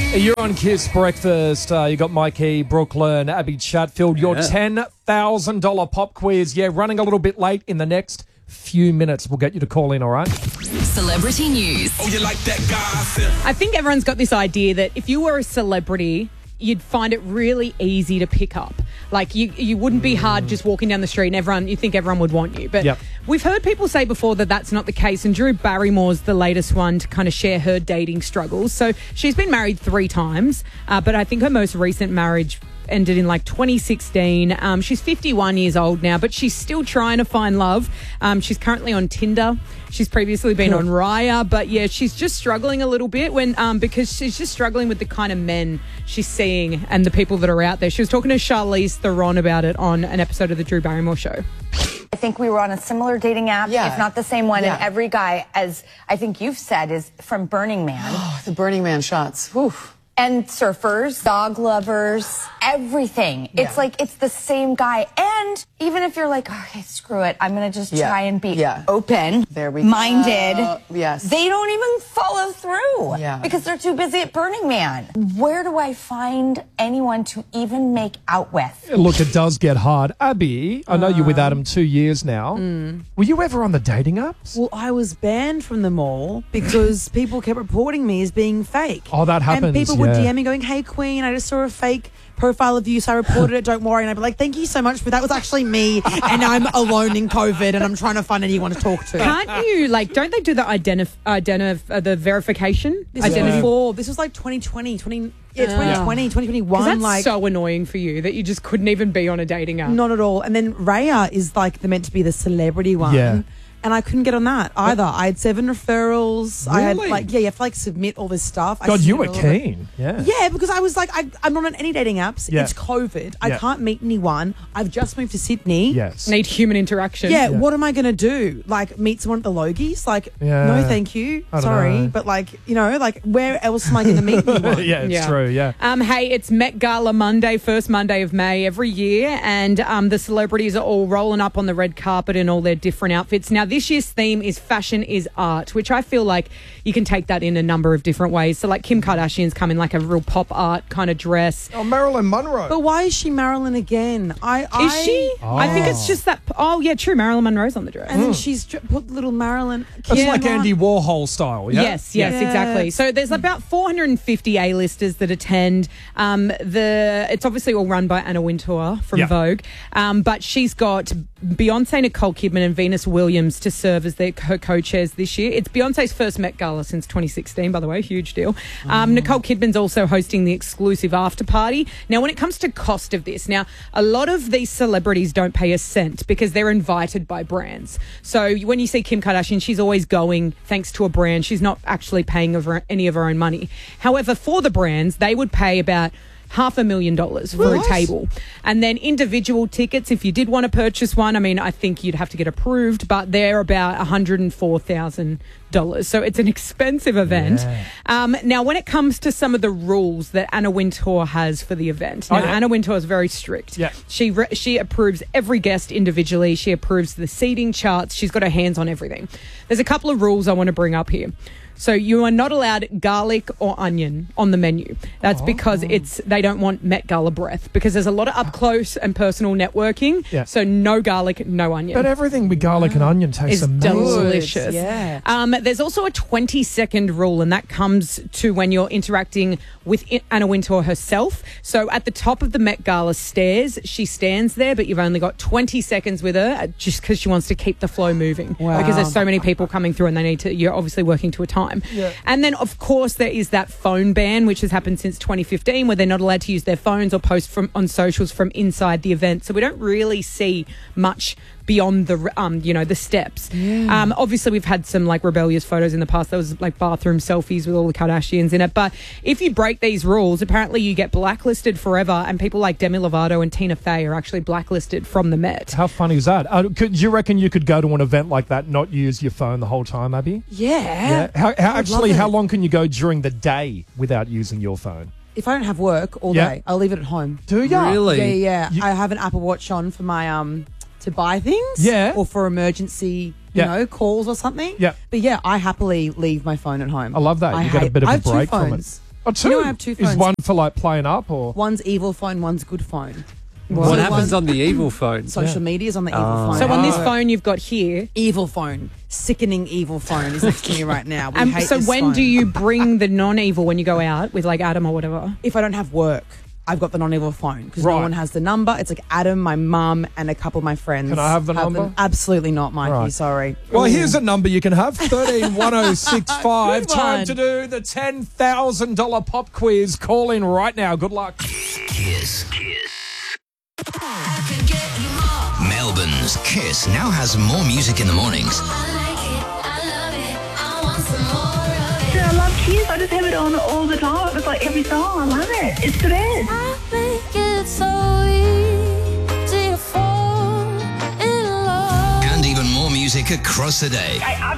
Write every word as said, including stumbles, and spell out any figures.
You're on Kiss Breakfast. Uh, you got Mikey, Brooklyn, Abby Chatfield. Your Yeah. ten thousand dollars pop quiz. Yeah, running a little bit late in the next few minutes. We'll get you to call in, all right? Celebrity news. Oh, you like that gossip? I think everyone's got this idea that if you were a celebrity, you'd find it really easy to pick up. Like, you, you wouldn't be hard just walking down the street and everyone, you think everyone would want you. But Yep. we've heard people say before that that's not the case. And Drew Barrymore's the latest one to kind of share her dating struggles. So she's been married three times, uh, but I think her most recent marriage ended in like twenty sixteen. Um, she's fifty-one years old now, but she's still trying to find love. Um, she's currently on Tinder. She's previously been on Raya, but yeah, she's just struggling a little bit when um, because she's just struggling with the kind of men she's seeing and the people that are out there. She was talking to Charlize Theron about it on an episode of the Drew Barrymore Show. I think we were on a similar dating app, Yeah. if not the same one. Yeah. And every guy, as I think you've said, is from Burning Man. Oh, the Burning Man shots. Whew. And surfers, dog lovers, everything. It's like, it's the same guy. And even if you're like, okay, screw it, I'm going to just Yeah. try and be Yeah. open, There we minded. go. Yes. They don't even follow through Yeah. because they're too busy at Burning Man. Where do I find anyone to even make out with? Look, it does get hard. Abby, I know you're with Adam two years now. Mm. Were you ever on the dating apps? Well, I was banned from them all because people kept reporting me as being fake. Oh, that happens, And people would yeah. D M me going, "Hey, Queen, I just saw a fake profile of you, so I reported it. Don't worry." And I'd be like, "Thank you so much, but that was actually me, and I'm alone in COVID, and I'm trying to find anyone to talk to." Can't you, like, don't they do the identif- identif- uh, the verification? This was Identity? before. This was like twenty twenty, twenty yeah, Yeah. twenty twenty, twenty Because twenty-one. that's Like, so annoying for you that you just couldn't even be on a dating app. not at all. And then Raya is like the meant to be the celebrity one. Yeah. And I couldn't get on that either. I had seven referrals. I had Really? like, yeah, you have to like submit all this stuff. I God, you were submitted all of it. keen. Yeah. Yeah, because I was like, I, I'm not on any dating apps. Yeah. It's COVID. I Yeah. can't meet anyone. I've just moved to Sydney. Yes. Need human interaction. Yeah, Yeah. what am I going to do? Like, meet someone at the Logies? Like, Yeah. no, thank you. I don't Sorry. know. But, like, you know, like, where else am I going to meet anyone? yeah, it's Yeah. true. Yeah. Um, hey, it's Met Gala Monday, first Monday of May every year, and um, the celebrities are all rolling up on the red carpet in all their different outfits. Now, this year's theme is fashion is art, which I feel like you can take that in a number of different ways. So, like, Kim Kardashian's come in like a real pop art kind of dress. Oh, Marilyn Monroe. But why is she Marilyn again? I, I Is she? I think it's just that. Oh, yeah, true. Marilyn Monroe's on the dress. And then she's dr- put little Marilyn. It's Kim like on- Andy Warhol style, yeah? Yes, yes, Yeah. exactly. So there's about four hundred fifty A-listers that attend. Um, the it's obviously all run by Anna Wintour from Yeah. Vogue, um, but she's got Beyonce, Nicole Kidman, and Venus Williams to serve as their her co-chairs this year. It's Beyonce's first Met Gala since twenty sixteen, by the way, huge deal. Um, Nicole Kidman's also hosting the exclusive after party. Now, when it comes to cost of this, now a lot of these celebrities don't pay a cent because they're invited by brands. So when you see Kim Kardashian, she's always going thanks to a brand. She's not actually paying of her, any of her own money. However, for the brands, they would pay about half a million dollars for a table. And then individual tickets, if you did want to purchase one, I mean, I think you'd have to get approved, but they're about one hundred four thousand dollars. So it's an expensive event. Yeah. Um, now, when it comes to some of the rules that Anna Wintour has for the event, now, Oh, yeah. Anna Wintour is very strict. Yeah. She, re- she approves every guest individually. She approves the seating charts. She's got her hands on everything. There's a couple of rules I want to bring up here. So you are not allowed garlic or onion on the menu. That's because it's they don't want Met Gala breath, because there's a lot of up close and personal networking. Yeah. So no garlic, no onion. But everything with garlic and onion tastes It's amazing. delicious. Yeah. Um, there's also a twenty second rule, and that comes to when you're interacting with I- Anna Wintour herself. So at the top of the Met Gala stairs, she stands there, but you've only got twenty seconds with her, uh, just because she wants to keep the flow moving. Wow. Because there's so many people coming through, and they need to. You're obviously working to a time. Yeah. And then, of course, there is that phone ban, which has happened since twenty fifteen, where they're not allowed to use their phones or post from on socials from inside the event. So we don't really see much beyond the um you know the steps. Um, obviously, we've had some like rebellious photos in the past. There was like bathroom selfies with all the Kardashians in it. But if you break these rules, apparently you get blacklisted forever. And people like Demi Lovato and Tina Fey are actually blacklisted from the Met. How funny is that? Uh, could, do you reckon you could go to an event like that, not use your phone the whole time, Abby? Yeah. Yeah. How, how I'd actually, love how it. long can you go during the day without using your phone? If I don't have work all Yeah. day, I'll leave it at home. Do ya? Really? Yeah, yeah. You- I have an Apple Watch on for my um to buy things. Yeah. Or for emergency, Yeah. you know, calls or something. Yeah. But yeah, I happily leave my phone at home. I love that. I You get a hate- bit of I a have two break from it. phones. Oh, two. You know I have two Is phones. one for like playing up or? One's evil phone, one's good phone. What So happens one- on the evil phone? Social media's on the evil Oh. phone. So on this Uh, phone you've got here. evil phone, sickening evil phone is next to me right now. We Um, hate so this when phone. do you bring the non-evil when you go out with like Adam or whatever? If I don't have work, I've got the non-evil phone because Right. no one has the number. It's like Adam, my mum, and a couple of my friends. Can I have the them. number? Absolutely not, Mikey. Right. Sorry. Well, here's a number you can have, thirteen one oh six five. Good Time one. to do the ten thousand dollars pop quiz. Call in right now. Good luck. Kiss. Melbourne's Kiss now has more music in the mornings. Yeah, I love Kiss. I just have it on all the time. It's like every song. I love it. It's the best. And even more music across the day. I